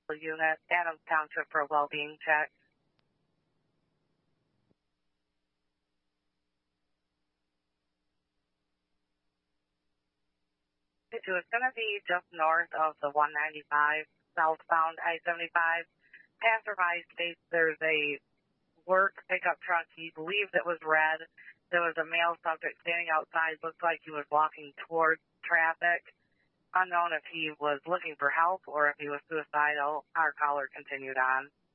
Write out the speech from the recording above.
unit, Adams Township, for a well-being check. It's going to be just north of the 195 southbound I-75. Passerby states there's a work pickup truck. He believes it was red. There was a male subject standing outside. Looked like he was walking towards traffic. Unknown if he was looking for help or if he was suicidal. Our caller continued on.